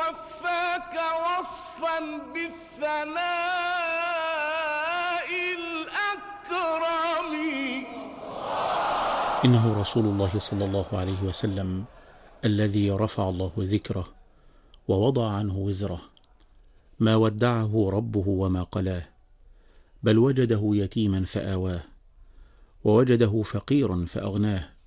وفاك وصفا بالثناء الأكرم. إنه رسول الله صلى الله عليه وسلم الذي رفع الله ذكره ووضع عنه وزره، ما ودعه ربه وما قلاه، بل وجده يتيما فآواه، ووجده فقيرا فأغناه،